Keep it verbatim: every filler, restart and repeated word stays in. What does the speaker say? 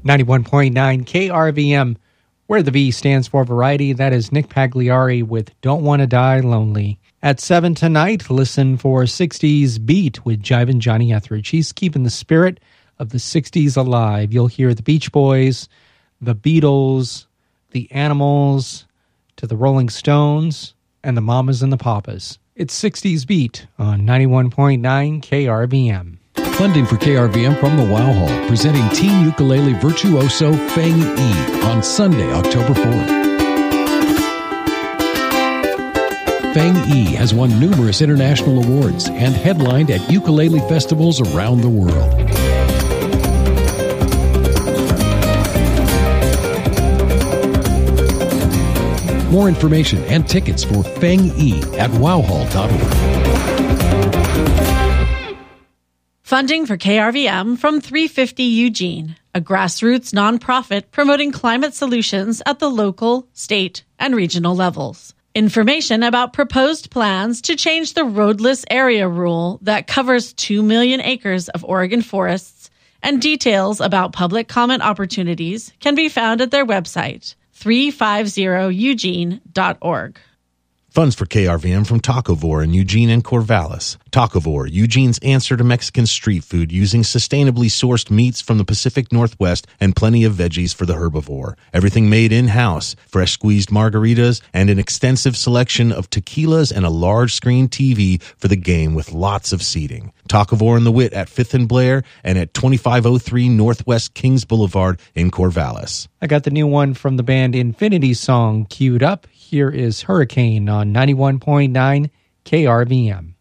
ninety-one point nine K R V M, where the V stands for variety. That is Nick Pagliari with Don't Wanna Die Lonely. At seven tonight, listen for sixties Beat with Jivin' Johnny Etheridge. He's keeping the spirit of the sixties alive. You'll hear the Beach Boys, the Beatles, the Animals, to the Rolling Stones, and the Mamas and the Papas. It's sixties Beat on ninety-one point nine K R V M. Funding for K R V M from the Wow Hall, presenting teen ukulele virtuoso Feng Yi on Sunday, October fourth. Feng Yi has won numerous international awards and headlined at ukulele festivals around the world. More information and tickets for Feng Yi at wow hall dot org. Funding for K R V M from three fifty Eugene, a grassroots nonprofit promoting climate solutions at the local, state, and regional levels. Information about proposed plans to change the roadless area rule that covers two million acres of Oregon forests and details about public comment opportunities can be found at their website, three fifty eugene dot org. Funds for K R V M from Tacovore in Eugene and Corvallis. Tacovore, Eugene's answer to Mexican street food using sustainably sourced meats from the Pacific Northwest and plenty of veggies for the herbivore. Everything made in-house, fresh squeezed margaritas, and an extensive selection of tequilas and a large screen T V for the game with lots of seating. Tacovore and the Wit at fifth and Blair and at twenty-five oh three Northwest Kings Boulevard in Corvallis. I got the new one from the band Infinity Song queued up. Here is Hurricane on ninety-one point nine K R V M.